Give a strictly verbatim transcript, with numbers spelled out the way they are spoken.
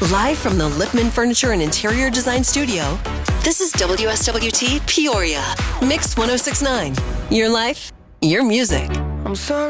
Live from the Lipman Furniture and Interior Design Studio, this is W S W T Peoria. Mix one oh six point nine. Your life, your music. I'm sorry.